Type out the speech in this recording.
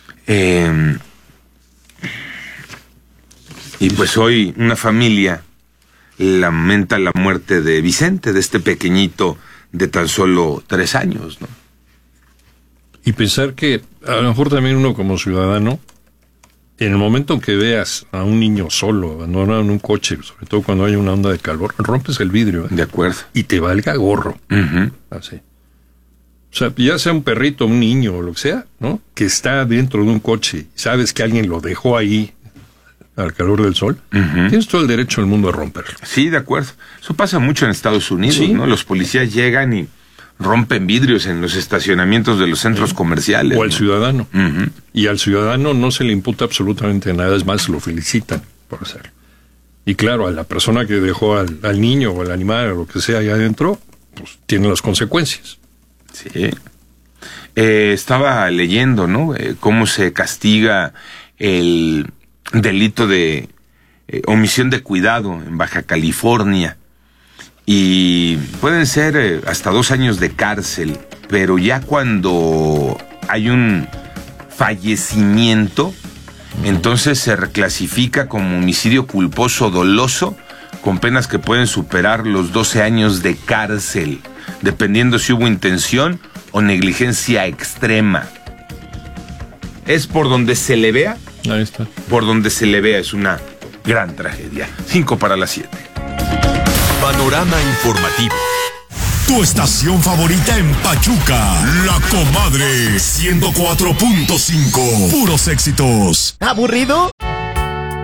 Y pues hoy una familia lamenta la muerte de Vicente, de este pequeñito de tan solo 3 años, ¿no? Y pensar que a lo mejor también uno como ciudadano, en el momento en que veas a un niño solo, abandonado en un coche, sobre todo cuando hay una onda de calor, rompes el vidrio. De acuerdo. Y te valga gorro. Uh-huh. Así. O sea, ya sea un perrito, un niño o lo que sea, ¿no? Que está dentro de un coche y sabes que alguien lo dejó ahí al calor del sol, uh-huh, tienes todo el derecho del mundo a romperlo. Sí, de acuerdo. Eso pasa mucho en Estados Unidos, sí, ¿no? Los policías llegan y rompen vidrios en los estacionamientos de los centros comerciales. O al ¿no? ciudadano. Uh-huh. Y al ciudadano no se le imputa absolutamente nada, es más, lo felicitan por hacerlo. Y claro, a la persona que dejó al niño o al animal o lo que sea allá adentro, pues tiene las consecuencias. Sí. Estaba leyendo, ¿no? Cómo se castiga el delito de omisión de cuidado en Baja California. Y pueden ser hasta 2 años de cárcel, pero ya cuando hay un fallecimiento, entonces se reclasifica como homicidio culposo doloso, con penas que pueden superar los 12 años de cárcel, dependiendo si hubo intención o negligencia extrema. Es por donde se le vea. Ahí está. Por donde se le vea, es una gran tragedia. 5:07. Panorama informativo. Tu estación favorita en Pachuca, La Comadre 104.5. Puros éxitos. ¿Aburrido?